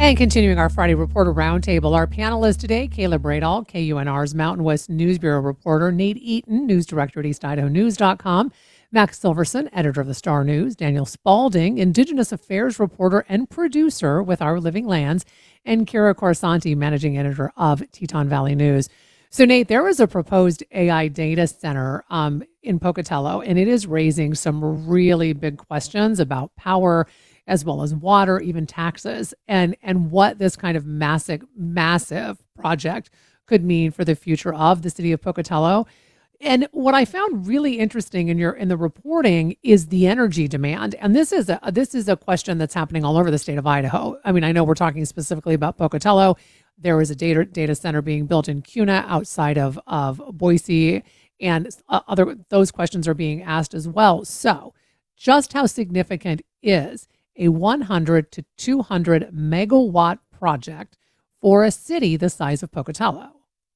And continuing our Friday Reporter Roundtable, our panelists today, Caleb Bradall, KUNR's Mountain West News Bureau reporter, Nate Eaton, news director at EastIdahoNews.com, Max Silverson, editor of the Star News, Daniel Spalding, Indigenous Affairs reporter and producer with Our Living Lands, and Kira Corsanti, managing editor of Teton Valley News. So, Nate, there is a proposed AI data center in Pocatello, and it is raising some really big questions about power, as well as water, even taxes, and what this kind of massive project could mean for the future of the city of Pocatello. And what I found really interesting in the reporting is the energy demand. And this is a question that's happening all over the state of Idaho. I mean, I know we're talking specifically about Pocatello. There is a data center being built in Kuna outside of Boise, and those questions are being asked as well. So, just how significant is a 100 to 200 megawatt project for a city the size of Pocatello?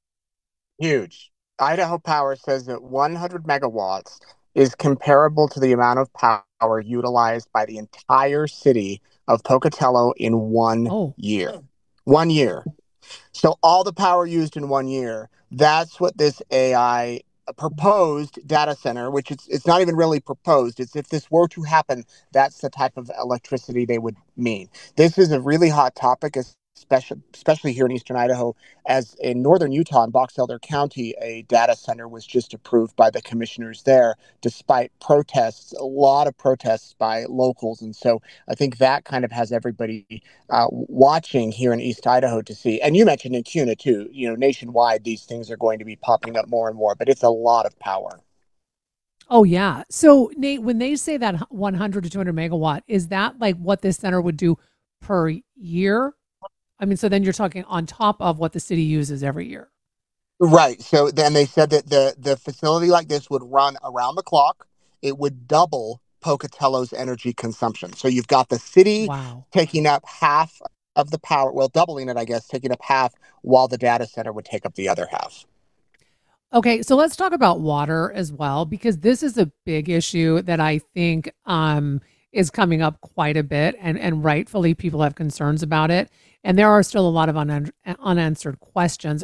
Huge. Idaho Power says that 100 megawatts is comparable to the amount of power utilized by the entire city of Pocatello in one Oh, year. 1 year. So all the power used in 1 year, that's what this AI proposed data center, which it's not even really proposed. It's if this were to happen, that's the type of electricity they would mean. This is a really hot topic, especially here in eastern Idaho, as in northern Utah in Box Elder County, a data center was just approved by the commissioners there, despite protests, a lot of protests by locals. And so I think that kind of has everybody watching here in East Idaho to see. And you mentioned in Kuna too. Nationwide, these things are going to be popping up more and more, but it's a lot of power. oh yeah. So, Nate, when they say that 100 to 200 megawatt, is that like what this center would do per year? I mean, so then you're talking on top of what the city uses every year. Right. So then they said that the facility like this would run around the clock. It would double Pocatello's energy consumption. So you've got the city Wow. taking up half of the power, well, doubling it, I guess, taking up half, while the data center would take up the other half. Okay, so let's talk about water as well, because this is a big issue that I think is coming up quite a bit, and rightfully people have concerns about it. And there are still a lot of unanswered questions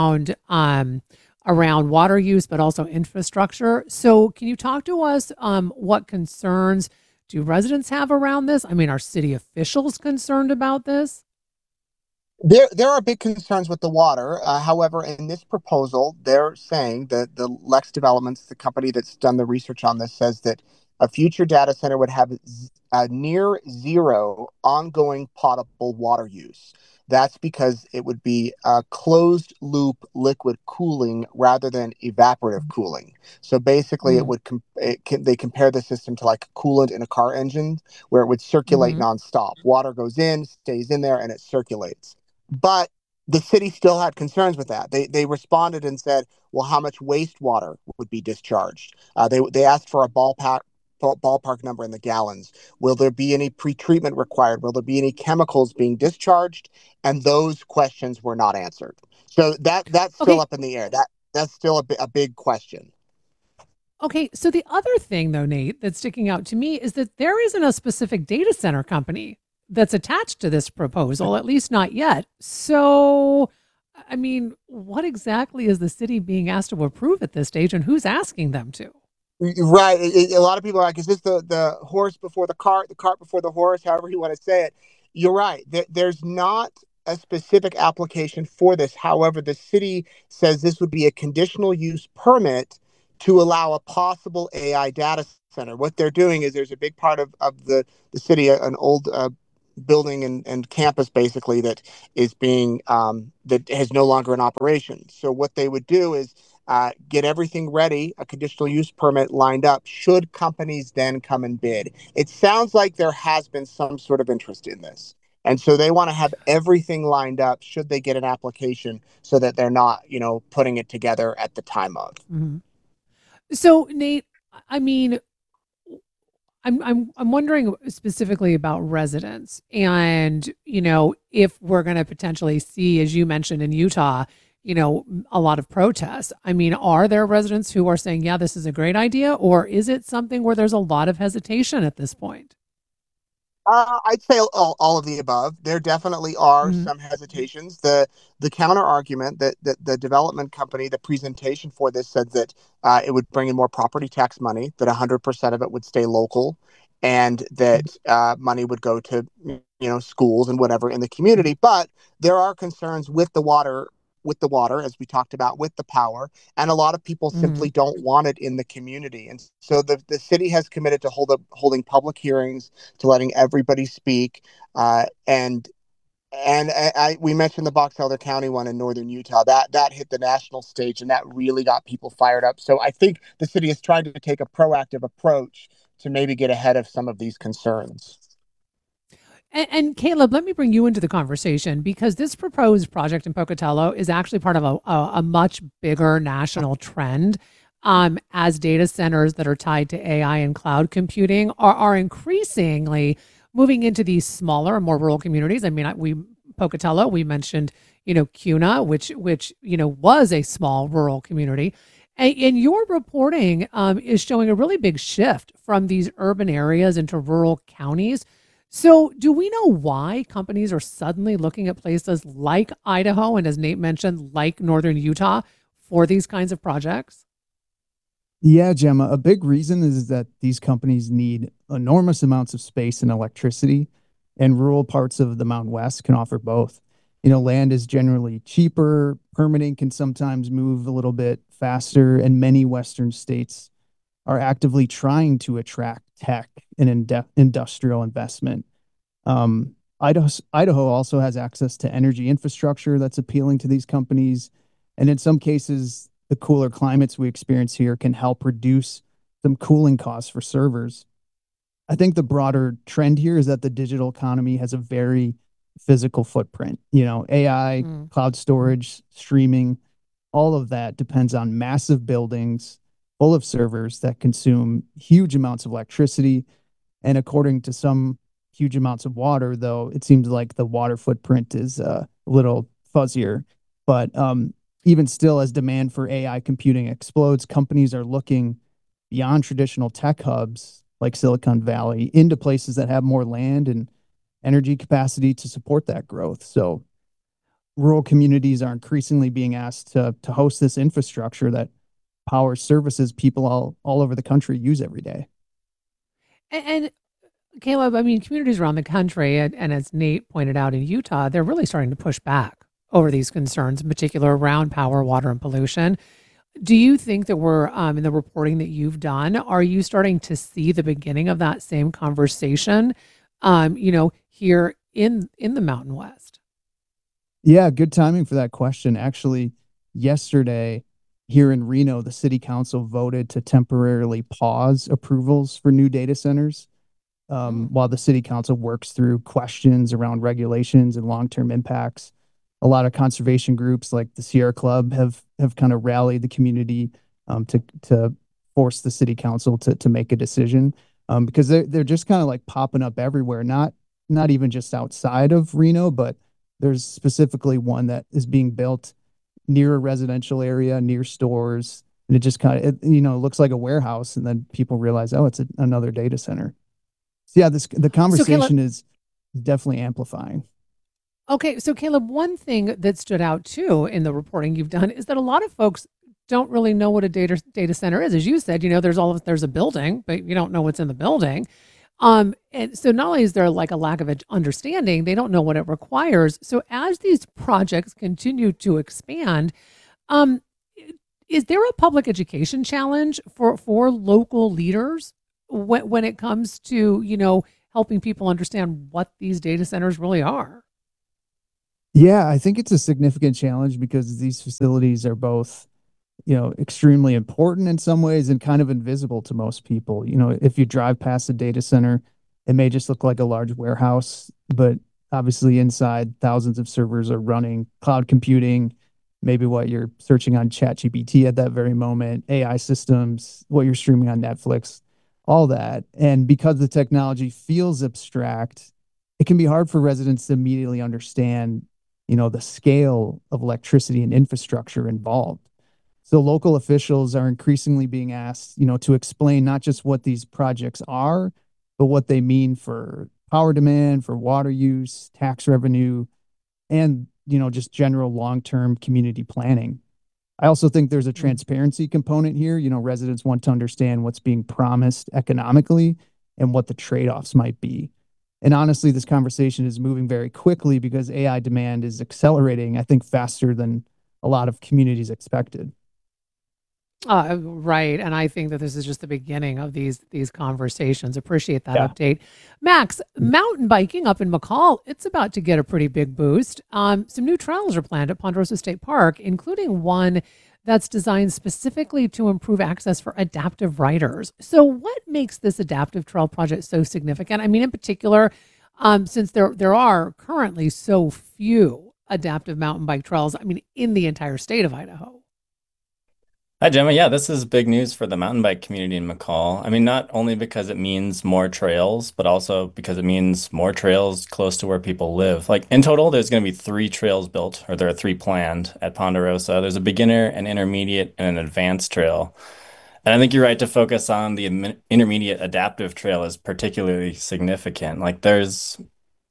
around water use, but also infrastructure. So, can you talk to us? What concerns do residents have around this? I mean, are city officials concerned about this? There are big concerns with the water. However, in this proposal, they're saying that the Lex Developments, the company that's done the research on this, says that a future data center would have a near zero ongoing potable water use. That's because it would be a closed loop liquid cooling rather than evaporative cooling. So basically, Mm. they compare the system to like coolant in a car engine, where it would circulate Hmm. nonstop. Water goes in, stays in there, and it circulates. But the city still had concerns with that. They responded and said, "Well, how much wastewater would be discharged?" They asked for a ballpark number in the gallons. Will there be any pretreatment required? Will there be any chemicals being discharged? And those questions were not answered. So that's still Okay, up in the air. That's still a big question. Okay, so the other thing, though, Nate, that's sticking out to me is that there isn't a specific data center company that's attached to this proposal, at least not yet. So, I mean, what exactly is the city being asked to approve at this stage, and who's asking them to? Right. A lot of people are like, is this the horse before the cart before the horse, however you want to say it? You're right. There's not a specific application for this. However, the city says this would be a conditional use permit to allow a possible AI data center. What they're doing is there's a big part of the city, an old building and campus basically that is being that has no longer in operation. So what they would do is get everything ready, a conditional use permit lined up, should companies then come and bid. It sounds like there has been some sort of interest in this. And so they want to have everything lined up should they get an application so that they're not, putting it together at the time of. Mhm. So, Nate, I mean, I'm wondering specifically about residents, and if we're going to potentially see, as you mentioned in Utah, a lot of protests. I mean, are there residents who are saying, yeah, this is a great idea, or is it something where there's a lot of hesitation at this point? I'd say all of the above. There definitely are Mm, some hesitations. The counter argument that the development company, the presentation for this said that it would bring in more property tax money, that 100% of it would stay local, and that money would go to schools and whatever in the community. But there are concerns with the water, as we talked about, with the power, and a lot of people mm. simply don't want it in the community. And so the city has committed to holding public hearings, to letting everybody speak. And we mentioned the Box Elder County one in northern Utah. That hit the national stage, and that really got people fired up. So I think the city is trying to take a proactive approach to maybe get ahead of some of these concerns. And Caleb, let me bring you into the conversation because this proposed project in Pocatello is actually part of a much bigger national trend, as data centers that are tied to AI and cloud computing are increasingly moving into these smaller, more rural communities. I mean, we Pocatello, we mentioned, Cuna, which was a small rural community. And your reporting is showing a really big shift from these urban areas into rural counties. So, do we know why companies are suddenly looking at places like Idaho and, as Nate mentioned, like northern Utah for these kinds of projects? Yeah, Gemma, a big reason is that these companies need enormous amounts of space and electricity, and rural parts of the Mountain West can offer both. Land is generally cheaper, permitting can sometimes move a little bit faster, and many Western states are actively trying to attract tech and industrial investment. Idaho also has access to energy infrastructure that's appealing to these companies. And in some cases, the cooler climates we experience here can help reduce some cooling costs for servers. I think the broader trend here is that the digital economy has a very physical footprint. AI, Mm. cloud storage, streaming, all of that depends on massive buildings full of servers that consume huge amounts of electricity. And according to some, huge amounts of water, though it seems like the water footprint is a little fuzzier. But even still, as demand for AI computing explodes, companies are looking beyond traditional tech hubs like Silicon Valley into places that have more land and energy capacity to support that growth. So rural communities are increasingly being asked to host this infrastructure that powers services people all over the country use every day. And Caleb, I mean, communities around the country, and as Nate pointed out in Utah, they're really starting to push back over these concerns, in particular around power, water, and pollution. Do you think that we're in the reporting that you've done? Are you starting to see the beginning of that same conversation? Here in the Mountain West. Yeah, good timing for that question. Actually, yesterday here in Reno, the city council voted to temporarily pause approvals for new data centers Mm. while the city council works through questions around regulations and long-term impacts. A lot of conservation groups like the Sierra Club have kind of rallied the community to force the city council to make a decision because they're just kind of like popping up everywhere, not even just outside of Reno, but there's specifically one that is being built near a residential area, near stores, and it just kind of looks like a warehouse, and then people realize, oh, it's another data center. So yeah, the So Caleb, conversation is definitely amplifying. okay, so Caleb, one thing that stood out too in the reporting you've done is that a lot of folks don't really know what a data center is. As you said, there's a building, but you don't know what's in the building. And so not only is there like a lack of understanding, they don't know what it requires. So as these projects continue to expand, um, is there a public education challenge for local leaders when it comes to helping people understand what these data centers really are? Yeah, I think it's a significant challenge because these facilities are both, extremely important in some ways and kind of invisible to most people. If you drive past a data center, it may just look like a large warehouse, but obviously inside thousands of servers are running cloud computing, maybe what you're searching on ChatGPT at that very moment, AI systems, what you're streaming on Netflix, all that. And because the technology feels abstract, it can be hard for residents to immediately understand, the scale of electricity and infrastructure involved. So local officials are increasingly being asked, to explain not just what these projects are, but what they mean for power demand, for water use, tax revenue, and, just general long-term community planning. I also think there's a transparency component here. Residents want to understand what's being promised economically and what the trade-offs might be. And honestly, this conversation is moving very quickly because AI demand is accelerating, I think, faster than a lot of communities expected. Right. And I think that this is just the beginning of these conversations. Appreciate that Yeah. update. Max, mountain biking up in McCall, it's about to get a pretty big boost. Some new trails are planned at Ponderosa State Park, including one that's designed specifically to improve access for adaptive riders. So what makes this adaptive trail project so significant? I mean, in particular, since there are currently so few adaptive mountain bike trails, I mean, in the entire state of Idaho. Hi, Gemma. Yeah, this is big news for the mountain bike community in McCall. I mean, not only because it means more trails, but also because it means more trails close to where people live. Like in total, there's going to be 3 trails built, or there are 3 planned at Ponderosa. There's a beginner, an intermediate, and an advanced trail. And I think you're right to focus on the intermediate adaptive trail is particularly significant. Like there's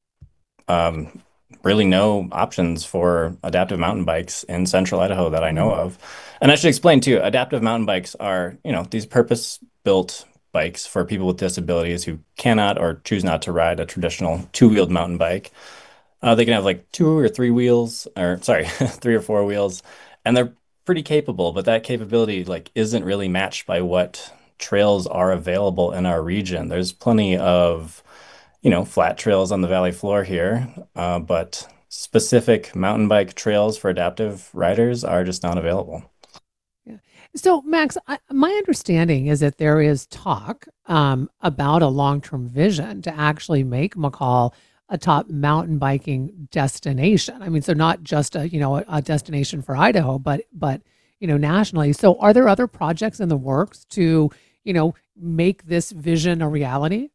really no options for adaptive mountain bikes in central Idaho that I know of. And I should explain too, adaptive mountain bikes are, these purpose-built bikes for people with disabilities who cannot or choose not to ride a traditional 2-wheeled mountain bike. They can have like 2 or 3 wheels, or sorry, 3 or 4 wheels, and they're pretty capable, but that capability like isn't really matched by what trails are available in our region. There's plenty of flat trails on the valley floor here, but specific mountain bike trails for adaptive riders are just not available. Yeah. So, Max, my understanding is that there is talk about a long-term vision to actually make McCall a top mountain biking destination. I mean, so not just a destination for Idaho, but nationally. So, are there other projects in the works to make this vision a reality?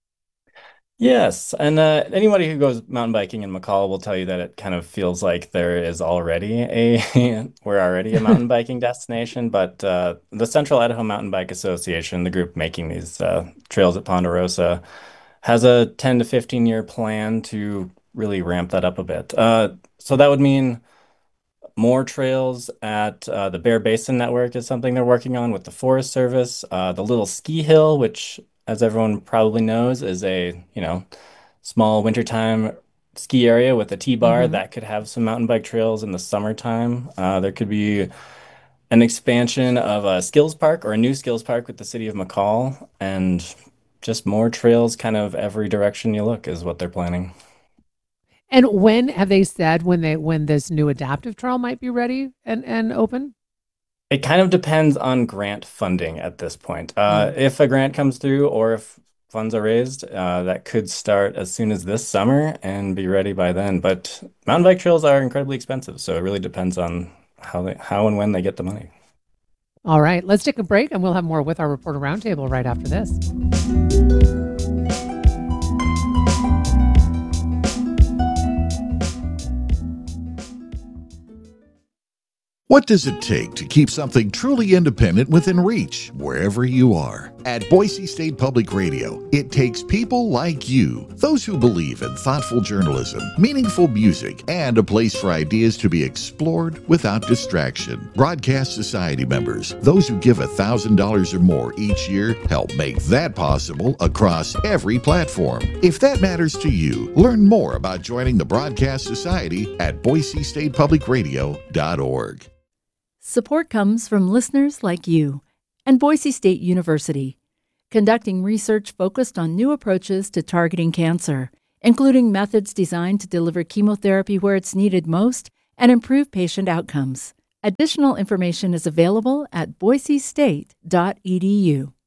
Yes, and anybody who goes mountain biking in McCall will tell you that it kind of feels like there is already we're already a mountain biking destination. But the Central Idaho Mountain Bike Association, the group making these trails at Ponderosa, has a 10 to 15-year plan to really ramp that up a bit. So that would mean more trails at the Bear Basin Network is something they're working on with the Forest Service. The Little Ski Hill, which, as everyone probably knows, is a small wintertime ski area with a T-bar that could have some mountain bike trails in the summertime. There could be an expansion of a skills park or a new skills park with the city of McCall, and just more trails kind of every direction you look is what they're planning. And when have they said when this new adaptive trail might be ready and open? It kind of depends on grant funding at this point. If a grant comes through or if funds are raised, that could start as soon as this summer and be ready by then. But mountain bike trails are incredibly expensive, so it really depends on how and when they get the money. All right, let's take a break and we'll have more with our reporter roundtable right after this. What does it take to keep something truly independent within reach, wherever you are? At Boise State Public Radio, it takes people like you, those who believe in thoughtful journalism, meaningful music, and a place for ideas to be explored without distraction. Broadcast Society members, those who give $1,000 or more each year, help make that possible across every platform. If that matters to you, learn more about joining the Broadcast Society at boisestatepublicradio.org. Support comes from listeners like you and Boise State University, conducting research focused on new approaches to targeting cancer, including methods designed to deliver chemotherapy where it's needed most and improve patient outcomes. Additional information is available at boisestate.edu.